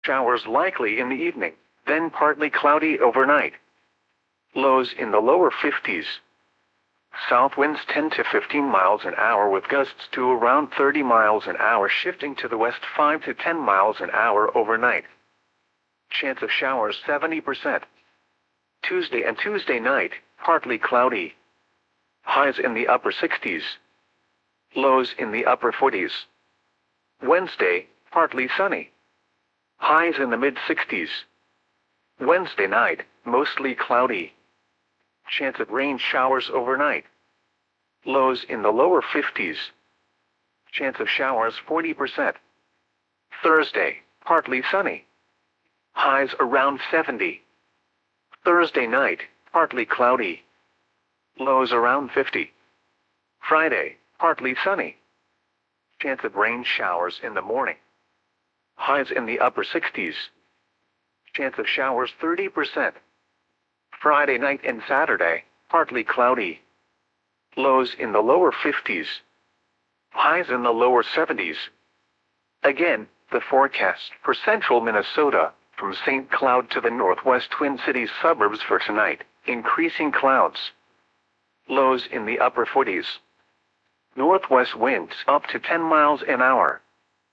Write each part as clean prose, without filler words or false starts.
Showers likely in the evening, then partly cloudy overnight. Lows in the lower 50s. South winds 10 to 15 miles an hour with gusts to around 30 miles an hour, shifting to the west 5 to 10 miles an hour overnight. Chance of showers 70%. Tuesday and Tuesday night, partly cloudy. Highs in the upper 60s. Lows in the upper 40s. Wednesday, partly sunny. Highs in the mid-60s. Wednesday night, mostly cloudy. Chance of rain showers overnight. Lows in the lower 50s. Chance of showers 40%. Thursday, partly sunny. Highs around 70. Thursday night, partly cloudy. Lows around 50. Friday, partly sunny. Chance of rain showers in the morning. Highs in the upper 60s. Chance of showers 30%. Friday night and Saturday, partly cloudy. Lows in the lower 50s. Highs in the lower 70s. Again, the forecast for central Minnesota, from St. Cloud to the northwest Twin Cities suburbs for tonight, increasing clouds. Lows in the upper 40s. Northwest winds up to 10 miles an hour.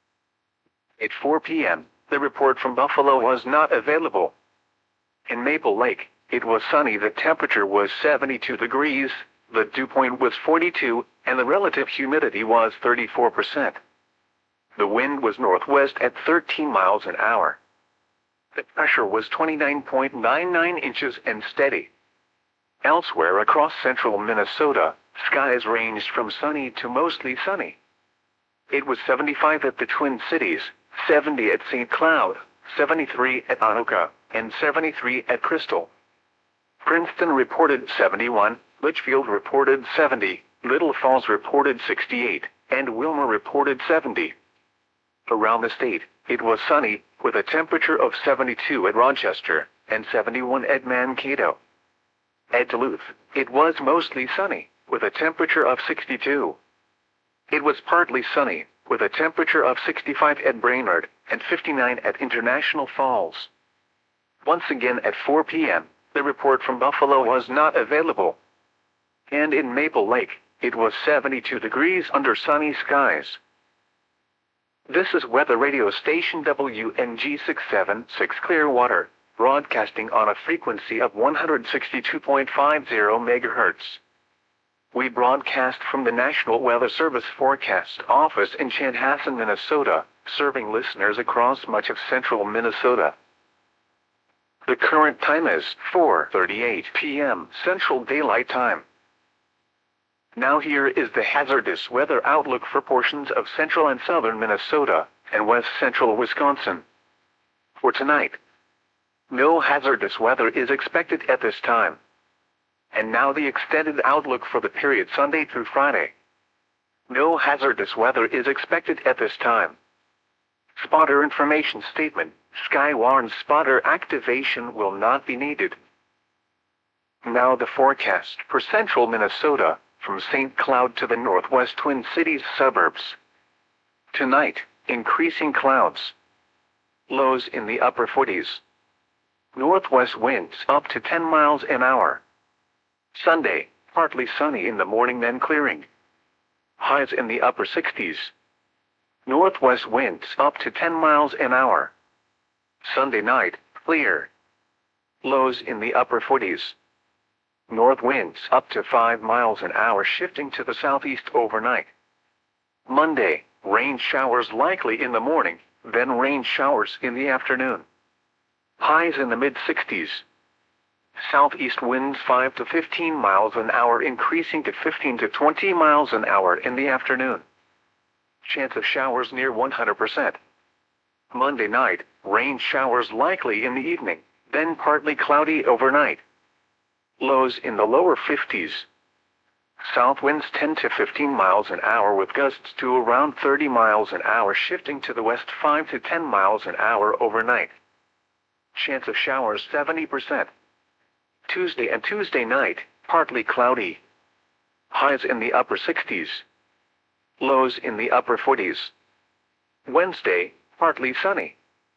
At 4 p.m., the report from Buffalo was not available. In Maple Lake, it was sunny. The temperature was 72 degrees, the dew point was 42, and the relative humidity was 34%. The wind was northwest at 13 miles an hour. The pressure was 29.99 inches and steady. Elsewhere across central Minnesota, skies ranged from sunny to mostly sunny. It was 75 at the Twin Cities, 70 at St. Cloud, 73 at Anoka, and 73 at Crystal. Princeton reported 71, Litchfield reported 70, Little Falls reported 68, and Wilmer reported 70. Around the state, it was sunny, with a temperature of 72 at Rochester, and 71 at Mankato. At Duluth, it was mostly sunny, with a temperature of 62. It was partly sunny, with a temperature of 65 at Brainerd, and 59 at International Falls. Once again at 4 p.m., the report from Buffalo was not available. And in Maple Lake, it was 72 degrees under sunny skies. This is weather radio station WNG 676 Clearwater, broadcasting on a frequency of 162.50 MHz. We broadcast from the National Weather Service Forecast Office in Chanhassen, Minnesota, serving listeners across much of central Minnesota. The current time is 4:38 p.m. Central Daylight Time. Now here is the hazardous weather outlook for portions of central and southern Minnesota and west central Wisconsin. For tonight, no hazardous weather is expected at this time. And now the extended outlook for the period Sunday through Friday. No hazardous weather is expected at this time. Spotter information statement: Sky warns spotter activation will not be needed. Now the forecast for central Minnesota, from St. Cloud to the northwest Twin Cities suburbs. Tonight, increasing clouds. Lows in the upper 40s. Northwest winds up to 10 miles an hour. Sunday, partly sunny in the morning then clearing. Highs in the upper 60s. Northwest winds up to 10 miles an hour. Sunday night, clear. Lows in the upper 40s. North winds up to 5 miles an hour, shifting to the southeast overnight. Monday, rain showers likely in the morning, then rain showers in the afternoon. Highs in the mid-60s. Southeast winds 5 to 15 miles an hour, increasing to 15 to 20 miles an hour in the afternoon. Chance of showers near 100%. Monday night, rain showers likely in the evening, then partly cloudy overnight. Lows in the lower 50s. South winds 10 to 15 miles an hour with gusts to around 30 miles an hour, shifting to the west 5 to 10 miles an hour overnight. Chance of showers 70%. Tuesday and Tuesday night, partly cloudy. Highs in the upper 60s. Lows in the upper 40s. Wednesday, partly sunny.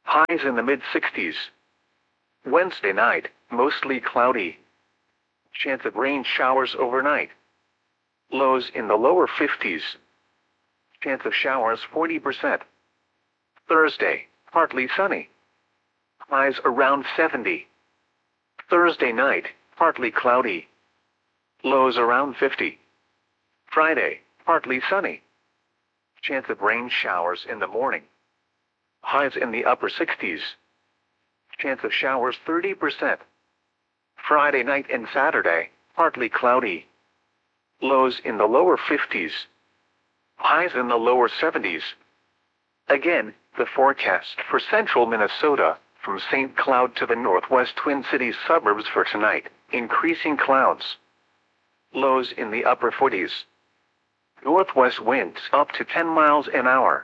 Highs in the mid-60s. Wednesday night, mostly cloudy. Chance of rain showers overnight. Lows in the lower 50s. Chance of showers 40%. Thursday, partly sunny. Highs around 70. Thursday night, partly cloudy. Lows around 50. Friday, partly sunny. Chance of rain showers in the morning. Highs in the upper 60s. Chance of showers 30%. Friday night and Saturday, partly cloudy. Lows in the lower 50s. Highs in the lower 70s. Again, the forecast for central Minnesota, from St. Cloud to the northwest Twin Cities suburbs for tonight, increasing clouds. Lows in the upper 40s. Northwest winds up to 10 miles an hour.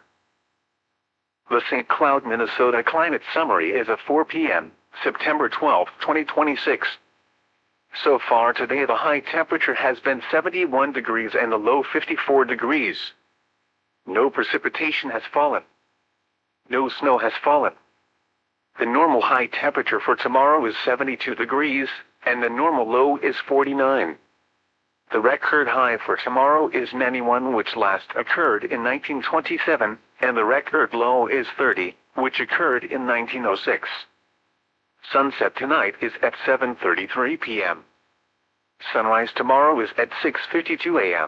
The St. Cloud, Minnesota climate summary is at 4 p.m., September 12, 2026. So far today the high temperature has been 71 degrees and the low 54 degrees. No precipitation has fallen. No snow has fallen. The normal high temperature for tomorrow is 72 degrees, and the normal low is 49. The record high for tomorrow is 91, which last occurred in 1927, and the record low is 30, which occurred in 1906. Sunset tonight is at 7:33 p.m. Sunrise tomorrow is at 6:52 a.m.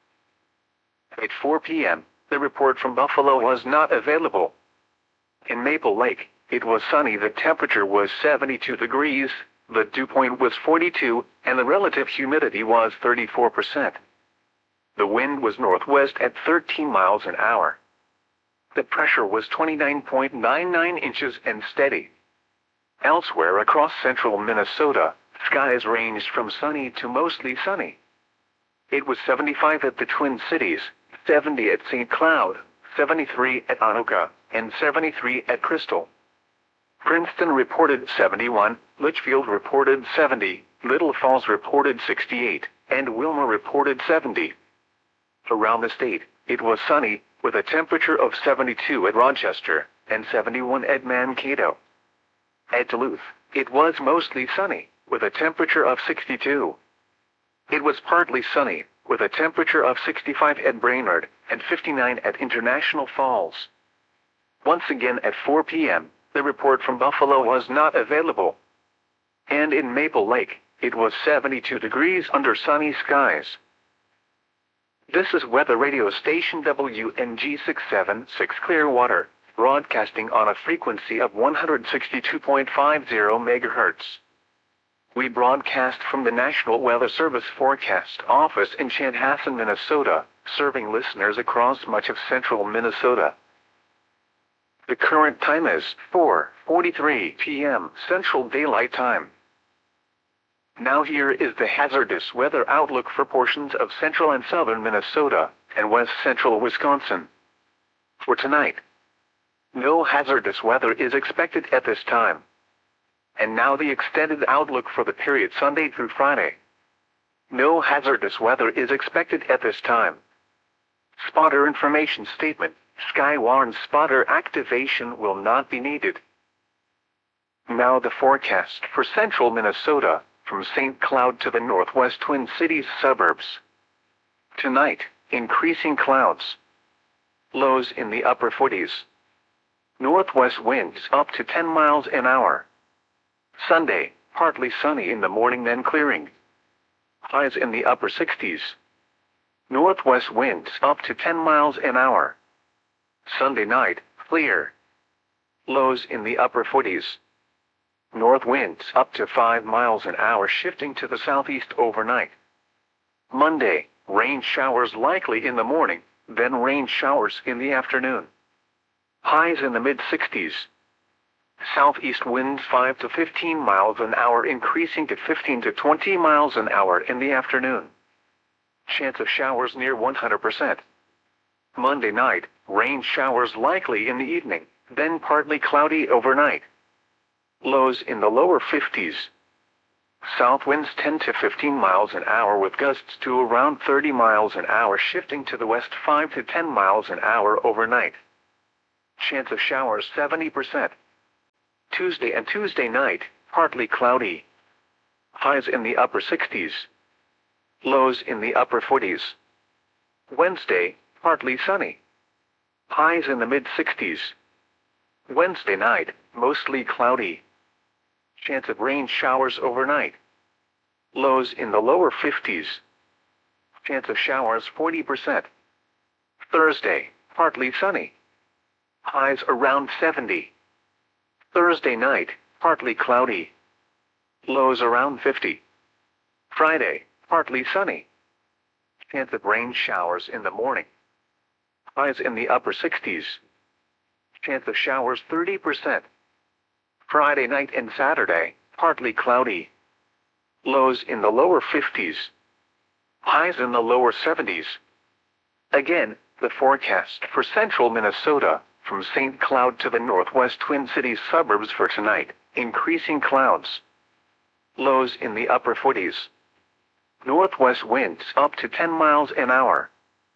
At 4 p.m., the report from Buffalo was not available. In Maple Lake, it was sunny. The temperature was 72 degrees, the dew point was 42, and the relative humidity was 34%. The wind was northwest at 13 miles an hour. The pressure was 29.99 inches and steady. Elsewhere across central Minnesota, skies ranged from sunny to mostly sunny. It was 75 at the Twin Cities, 70 at St. Cloud, 73 at Anoka, and 73 at Crystal. Princeton reported 71, Litchfield reported 70, Little Falls reported 68, and Wilmer reported 70. Around the state, it was sunny, with a temperature of 72 at Rochester, and 71 at Mankato. At Duluth, it was mostly sunny, with a temperature of 62. It was partly sunny, with a temperature of 65 at Brainerd, and 59 at International Falls. Once again at 4 p.m., the report from Buffalo was not available. And in Maple Lake, it was 72 degrees under sunny skies. This is weather radio station WNG 676 Clearwater, broadcasting on a frequency of 162.50 MHz. We broadcast from the National Weather Service Forecast Office in Chanhassen, Minnesota, serving listeners across much of central Minnesota. The current time is 4:43 p.m. Central Daylight Time. Now here is the hazardous weather outlook for portions of central and southern Minnesota and west central Wisconsin. For tonight, no hazardous weather is expected at this time. And now the extended outlook for the period Sunday through Friday. No hazardous weather is expected at this time. Spotter information statement. Skywarn spotter activation will not be needed. Now the forecast for central Minnesota, from St. Cloud to the northwest Twin Cities suburbs. Tonight, increasing clouds. Lows in the upper 40s. Northwest winds up to 10 miles an hour. Sunday, partly sunny in the morning then clearing. Highs in the upper 60s. Northwest winds up to 10 miles an hour. Sunday night, clear. Lows in the upper 40s. North winds up to 5 miles an hour shifting to the southeast overnight. Monday, rain showers likely in the morning, then rain showers in the afternoon. Highs in the mid-60s. Southeast winds 5 to 15 miles an hour increasing to 15 to 20 miles an hour in the afternoon. Chance of showers near 100%. Monday night, rain showers likely in the evening, then partly cloudy overnight. Lows in the lower 50s. South winds 10 to 15 miles an hour with gusts to around 30 miles an hour shifting to the west 5 to 10 miles an hour overnight. Chance of showers 70%. Tuesday and Tuesday night, partly cloudy. Highs in the upper 60s. Lows in the upper 40s. Wednesday, partly sunny. Highs in the mid-60s. Wednesday night, mostly cloudy. Chance of rain showers overnight. Lows in the lower 50s. Chance of showers 40%. Thursday, partly sunny. Highs around 70. Thursday night, partly cloudy. Lows around 50. Friday, partly sunny. Chance of rain showers in the morning. Highs in the upper 60s. Chance of showers 30%. Friday night and Saturday, partly cloudy. Lows in the lower 50s. Highs in the lower 70s. Again, the forecast for central Minnesota, from St. Cloud to the northwest Twin Cities suburbs for tonight, increasing clouds. Lows in the upper 40s. Northwest winds up to 10 miles an hour.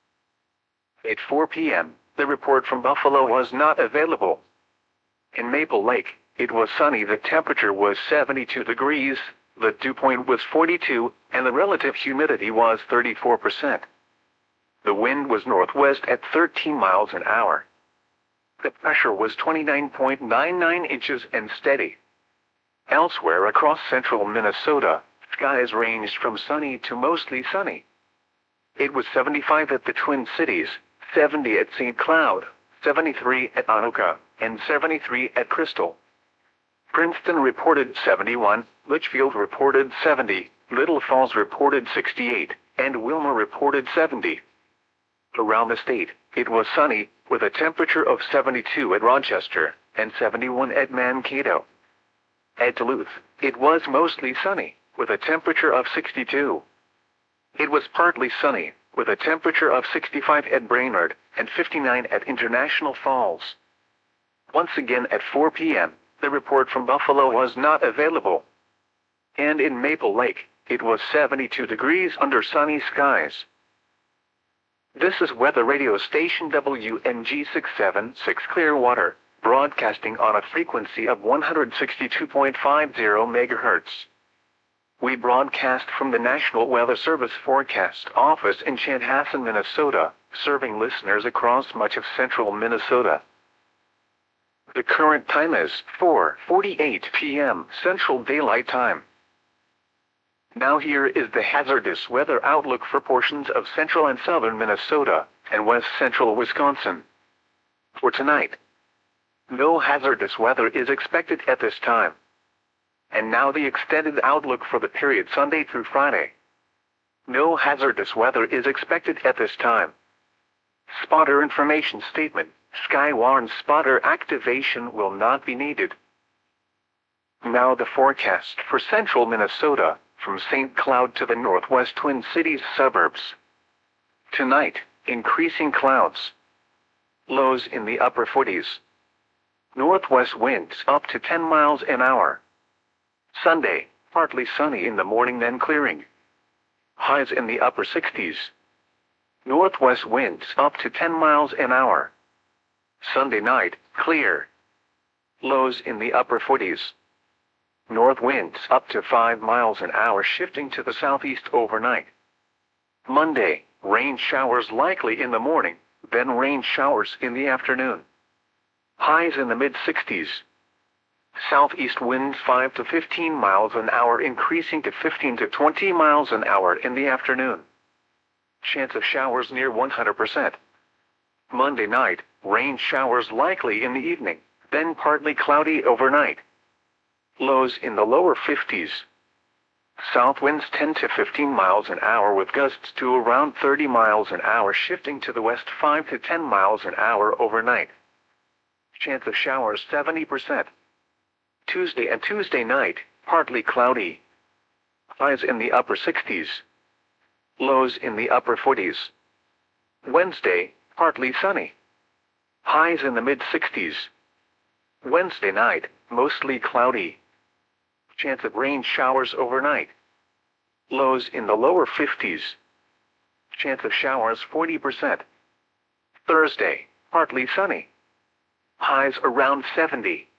At 4 p.m., the report from Buffalo was not available. In Maple Lake, it was sunny. The temperature was 72 degrees, the dew point was 42, and the relative humidity was 34%. The wind was northwest at 13 miles an hour. The pressure was 29.99 inches and steady. Elsewhere across central Minnesota, skies ranged from sunny to mostly sunny. It was 75 at the Twin Cities, 70 at St. Cloud, 73 at Anoka, and 73 at Crystal. Princeton reported 71, Litchfield reported 70, Little Falls reported 68, and Wilmer reported 70. Around the state, it was sunny, with a temperature of 72 at Rochester, and 71 at Mankato. At Duluth, it was mostly sunny, with a temperature of 62. It was partly sunny, with a temperature of 65 at Brainerd, and 59 at International Falls. Once again at 4 p.m., the report from Buffalo was not available. And in Maple Lake, it was 72 degrees under sunny skies. This is weather radio station WNG 676 Clearwater, broadcasting on a frequency of 162.50 MHz. We broadcast from the National Weather Service Forecast Office in Chanhassen, Minnesota, serving listeners across much of central Minnesota. The current time is 4:48 p.m. Central Daylight Time. Now here is the hazardous weather outlook for portions of central and southern Minnesota and west central Wisconsin. For tonight, no hazardous weather is expected at this time. And now the extended outlook for the period Sunday through Friday. No hazardous weather is expected at this time. Spotter information statement: Skywarn spotter activation will not be needed. Now the forecast for central Minnesota, from St. Cloud to the northwest Twin Cities suburbs. Tonight, increasing clouds. Lows in the upper 40s. Northwest winds up to 10 miles an hour. Sunday, partly sunny in the morning then clearing. Highs in the upper 60s. Northwest winds up to 10 miles an hour. Sunday night, clear. Lows in the upper 40s. North winds up to 5 miles an hour shifting to the southeast overnight. Monday, rain showers likely in the morning, then rain showers in the afternoon. Highs in the mid-60s. Southeast winds 5 to 15 miles an hour increasing to 15 to 20 miles an hour in the afternoon. Chance of showers near 100%. Monday night, rain showers likely in the evening, then partly cloudy overnight. Lows in the lower 50s. South winds 10 to 15 miles an hour with gusts to around 30 miles an hour shifting to the west 5 to 10 miles an hour overnight. Chance of showers 70%. Tuesday and Tuesday night, partly cloudy. Highs in the upper 60s. Lows in the upper 40s. Wednesday, partly sunny. Highs in the mid-60s. Wednesday night, mostly cloudy. Chance of rain showers overnight. Lows in the lower 50s. Chance of showers 40%. Thursday, partly sunny. Highs around 70.